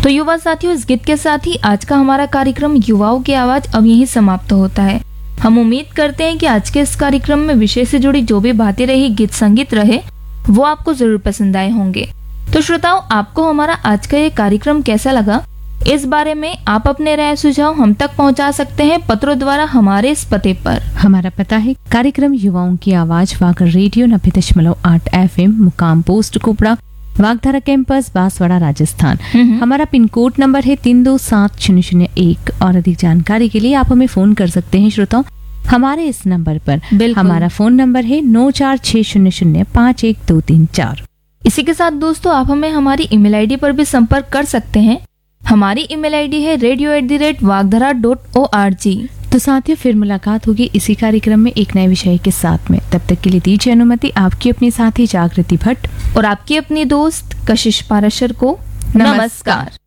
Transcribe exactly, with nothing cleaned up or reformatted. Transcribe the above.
तो युवा साथियों, इस गीत के साथ ही आज का हमारा कार्यक्रम युवाओं की आवाज अब यहीं समाप्त होता है। हम उम्मीद करते हैं कि आज के इस कार्यक्रम में विषय से जुड़ी जो भी बातें रही, गीत संगीत रहे, वो आपको जरूर पसंद आए होंगे। तो श्रोताओं, आपको हमारा आज का ये कार्यक्रम कैसा लगा, इस बारे में आप अपने राय सुझाव हम तक पहुंचा सकते हैं पत्रों द्वारा हमारे इस पते पर। हमारा पता है कार्यक्रम युवाओं की आवाज, वाकर रेडियो नब्बे दशमलव आठ एफ एम, मुकाम पोस्ट कोपड़ा, वागधारा कैंपस, बांसवाड़ा, राजस्थान। हमारा पिन कोड नंबर है तीन दो सात शून्य शून्य एक। और अधिक जानकारी के लिए आप हमें फोन कर सकते हैं श्रोताओं हमारे इस नंबर पर। हमारा फोन नंबर है नौ चार छह शून्य शून्य पाँच एक दो तीन चार। इसी के साथ दोस्तों, आप हमें हमारी ईमेल आईडी पर भी संपर्क कर सकते हैं। हमारी ईमेल आईडी है radio at the rate वागधरा dot O R G. तो साथियों, फिर मुलाकात होगी इसी कार्यक्रम में एक नए विषय के साथ में। तब तक के लिए दीजिए अनुमति आपकी अपनी साथी जागृति भट्ट और आपकी अपनी दोस्त कशिश पाराशर को। नमस्कार।